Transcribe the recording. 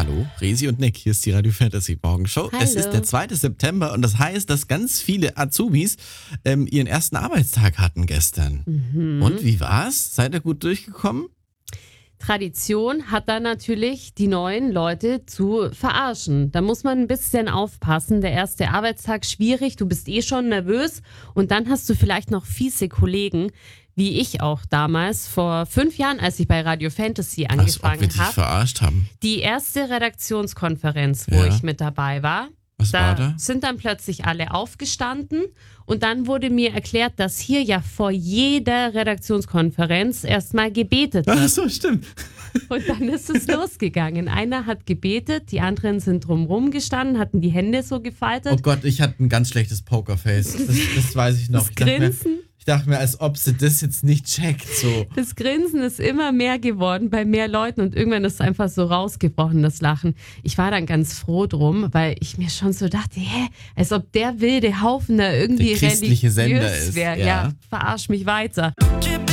Hallo, Resi und Nick, hier ist die Radio Fantasy Morgenshow. Hallo. Es ist der 2. September und das heißt, dass ganz viele Azubis ihren ersten Arbeitstag hatten gestern. Und wie war's? Seid ihr gut durchgekommen? Tradition hat da natürlich die neuen Leute zu verarschen. Da muss man ein bisschen aufpassen. Der erste Arbeitstag schwierig, du bist schon nervös und dann hast du vielleicht noch fiese Kollegen, wie ich auch damals vor 5 Jahren, als ich bei Radio Fantasy Als ob wir angefangen dich habe. verarscht haben. Die erste Redaktionskonferenz, wo Ja. ich mit dabei war. Was war da? Sind dann plötzlich alle aufgestanden und dann wurde mir erklärt, dass hier ja vor jeder Redaktionskonferenz erstmal gebetet Ach wird. so, stimmt. Und dann ist es losgegangen. Einer hat gebetet, die anderen sind drumrum gestanden, hatten die Hände so gefaltet. Oh Gott, ich hatte ein ganz schlechtes Pokerface. Das weiß ich noch. Das Grinsen. Ich dachte mir, als ob sie das jetzt nicht checkt. So. Das Grinsen ist immer mehr geworden bei mehr Leuten und irgendwann ist es einfach so rausgebrochen, das Lachen. Ich war dann ganz froh drum, weil ich mir schon so dachte, als ob der wilde Haufen da irgendwie Der christliche Sender religiös ist, wäre. ja. Ja, verarsch mich weiter.